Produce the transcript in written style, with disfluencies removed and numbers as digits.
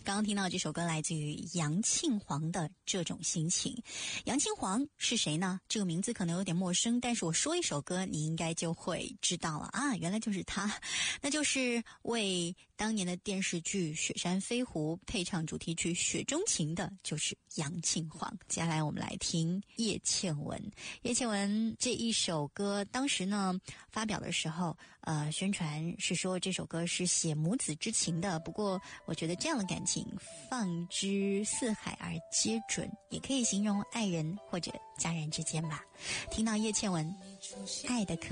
刚刚听到这首歌来自于杨庆煌的这种心情。杨庆煌是谁呢？这个名字可能有点陌生，但是我说一首歌你应该就会知道了啊，原来就是他，那就是为当年的电视剧《雪山飞狐》配唱主题曲《雪中情》的就是杨庆煌。接下来我们来听叶倩文。叶倩文这一首歌当时呢发表的时候宣传是说这首歌是写母子之情的，不过我觉得这样的感情放之四海而皆准，也可以形容爱人或者家人之间吧。听到叶倩文爱的可